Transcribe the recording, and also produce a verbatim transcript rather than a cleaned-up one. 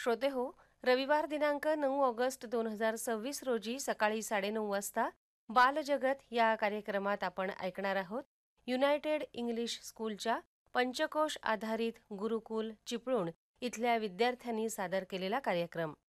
श्रोते हो, रविवार दिनांक नऊ ऑगस्ट दोन हजार सव्वीस रोजी सकाळी साडेनऊ वाजता बालजगत या कार्यक्रमात आपण ऐकणार आहोत युनायटेड इंग्लिश स्कूलच्या पंचकोश आधारित गुरुकुल चिपळूण इथल्या विद्यार्थ्यांनी सादर केलेला कार्यक्रम.